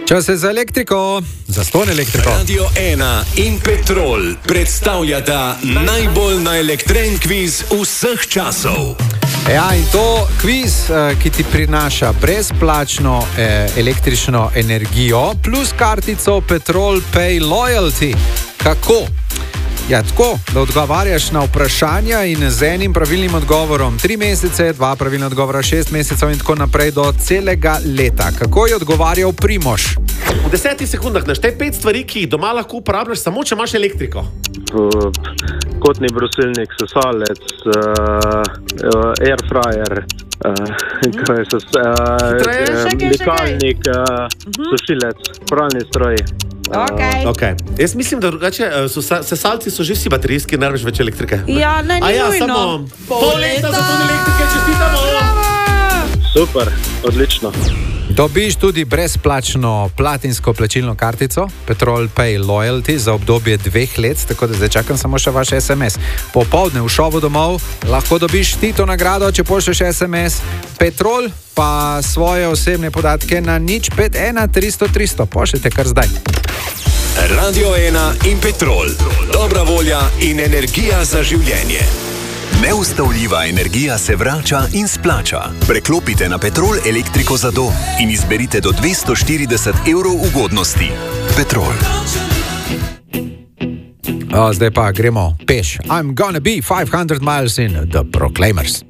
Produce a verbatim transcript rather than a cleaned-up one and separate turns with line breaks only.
Čas je za elektriko, za ston elektriko.
Radio ena in Petrol predstavljata najbolj naelektren kviz vseh časov.
Ja, in to kviz, ki ti prinaša brezplačno eh, električno energijo plus kartico Petrol Pay Loyalty. Kako? Ja, tako, da odgovarjaš na vprašanja in z enim pravilnim odgovorom tri mesece, dva pravilna odgovora šest mesecev in tako naprej do celega leta. Kako je odgovarjal Primož?
V desetih sekundah naštej pet stvari, ki jih doma lahko uporabljaš samo, če imaš elektriko.
Uh, kotni brusilnik, sesalec, uh, air fryer, uh, kaj se uh, likalnik, uh, sušilec, pralni stroj.
Okay.
Okay. Jaz mislim, da drugače so sesalci so že vsi baterijski, ne rabiš več elektrike.
Ja, ne, ni
ja,
nujno.
Samo pol leta za to elektrike, čestitamo!
Super, odlično.
Dobiš tudi brezplačno platinsko plačilno kartico Petrol Pay Loyalty za obdobje dveh let, tako da zdaj čakam samo še vaš es em es. Popoldne v šovu domov lahko dobiš ti to nagrado, če pošlješ es em es. Petrol pa svoje osebne podatke na nič pet ena tristo tristo. Pošljite kar zdaj.
Radio ena in Petrol. Dobra volja in energija za življenje. Neustavljiva energija se vrača in splača. Preklopite na Petrol elektriko za dom in izberite do dvesto štirideset evrov ugodnosti. Petrol.
O, zdaj pa gremo peš. I'm gonna be five hundred miles in The Proclaimers.